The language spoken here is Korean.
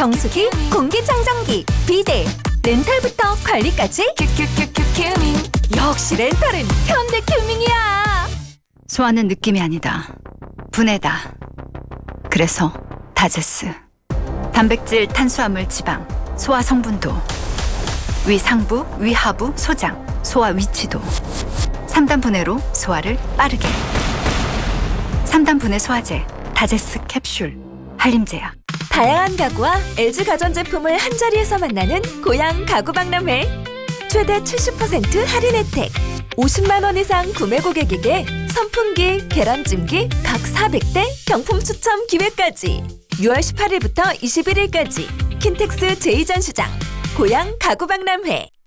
정수기, 공기청정기, 비데, 렌탈부터 관리까지 큐큐큐큐 큐밍. 역시 렌탈은 현대큐밍이야. 소화는 느낌이 아니다. 분해다. 그래서 다제스. 단백질, 탄수화물, 지방, 소화 성분도, 위 상부, 위 하부, 소장, 소화 위치도 3단 분해로 소화를 빠르게. 3단 분해 소화제, 다제스 캡슐, 한림제약. 다양한 가구와 LG 가전제품을 한자리에서 만나는 고양 가구박람회. 최대 70% 할인 혜택. 50만 원 이상 구매 고객에게 선풍기, 계란찜기 각 400대 경품 추첨 기회까지. 6월 18일부터 21일까지 킨텍스 제2전시장 고양 가구박람회.